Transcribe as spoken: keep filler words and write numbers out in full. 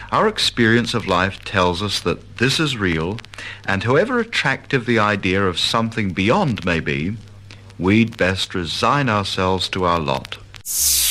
Our experience of life tells us that this is real, and however attractive the idea of something beyond may be, we'd best resign ourselves to our lot.